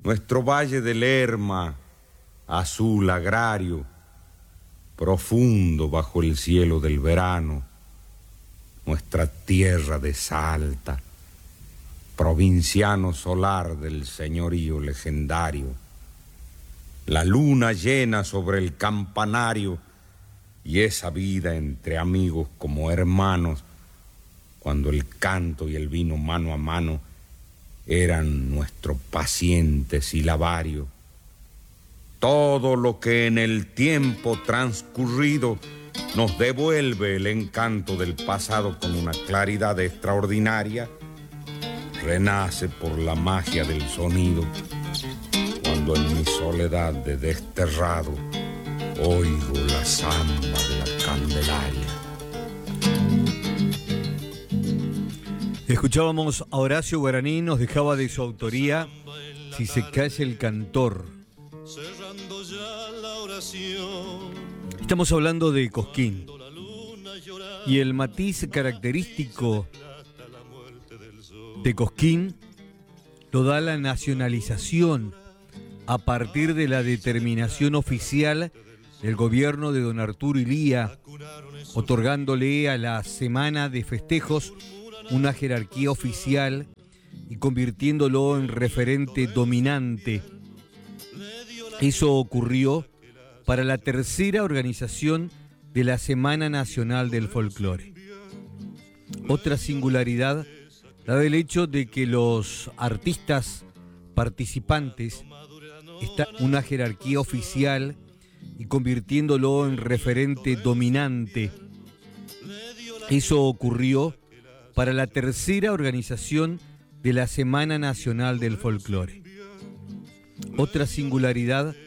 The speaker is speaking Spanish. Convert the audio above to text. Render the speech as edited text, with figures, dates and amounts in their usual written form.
nuestro valle de Lerma, azul agrario, profundo bajo el cielo del verano, nuestra tierra de Salta, provinciano solar del señorío legendario, la luna llena sobre el campanario y esa vida entre amigos como hermanos, cuando el canto y el vino mano a mano eran nuestro paciente silabario. Todo lo que en el tiempo transcurrido nos devuelve el encanto del pasado con una claridad extraordinaria, renace por la magia del sonido, cuando en mi soledad de desterrado oigo la samba de la Candelaria. Escuchábamos a Horacio Guaraní, nos dejaba de su autoría Si se calla el cantor. Estamos hablando de Cosquín y el matiz característico de Cosquín lo da la nacionalización a partir de la determinación oficial del gobierno de don Arturo Illia, otorgándole a la semana de festejos una jerarquía oficial y convirtiéndolo en referente dominante. Eso ocurrió para la tercera organización de la Semana Nacional del Folclore. Otra singularidad la del hecho de que los artistas participantes están en una jerarquía oficial y convirtiéndolo en referente dominante. Eso ocurrió para la tercera organización de la Semana Nacional del Folclore. Otra singularidad